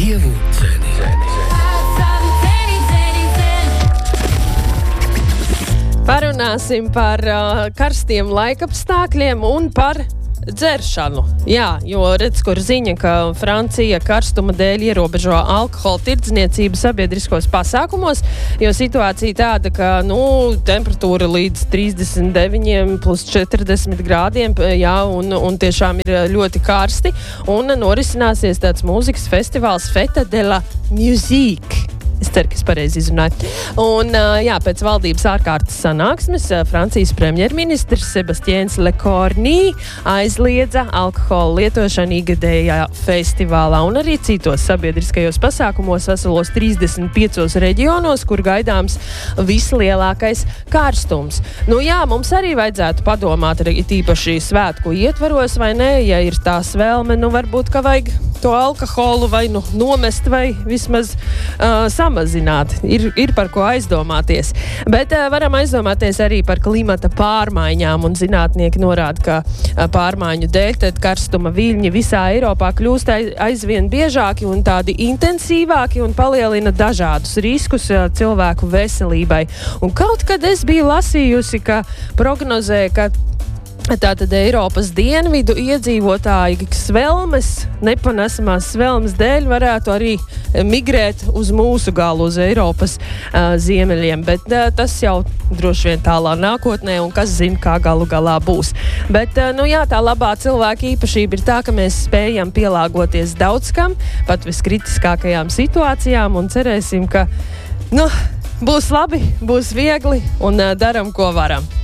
Dievu dzeni. Parunāsim par karstiem laikapstākļiem un par dzeršanu. Jā, jo redz, kur ziņa, ka Francija karstuma dēļ ierobežo alkohola tirdzniecību sabiedriskos pasākumos, jo situācija tāda, ka, temperatūra līdz 39 plus 40 grādiem, jā, un tiešām ir ļoti karsti, un norisināsies tāds mūzikas festivāls Fête de la Musique. Es ceru, ka es pareizi izrunāju. Un, pēc valdības ārkārtas sanāksmes Francijas premjerministrs Sebastiens Lecornu aizliedza alkohola lietošanu ikgadējā festivālā un arī citos sabiedriskajos pasākumos veselos 35 reģionos, kur gaidāms vislielākais karstums. Mums arī vajadzētu padomāt, arī tīpaši svētku ietvaros, vai ne, ja ir tās vēlme, varbūt, ka vajag to alkoholu vai nomest vai vismaz samazināt. Ir par ko aizdomāties. Bet varam aizdomāties arī par klimata pārmaiņām, un zinātnieki norāda, ka pārmaiņu dēļ tad karstuma viļņi visā Eiropā kļūst aizvien biežāki un tādi intensīvāki un palielina dažādus riskus cilvēku veselībai. Un kaut kad es biju lasījusi, ka prognozē, ka tātad Eiropas dienvidu iedzīvotāji nepanesamās svelmes dēļ varētu arī migrēt uz mūsu galu, uz Eiropas ziemeļiem, bet tas jau droši vien tālā nākotnē, un kas zina, kā galu galā būs. Bet, tā labā cilvēka īpašība ir tā, ka mēs spējam pielāgoties daudz kam, pat viskritiskākajām situācijām, un cerēsim, ka būs labi, būs viegli, un daram, ko varam.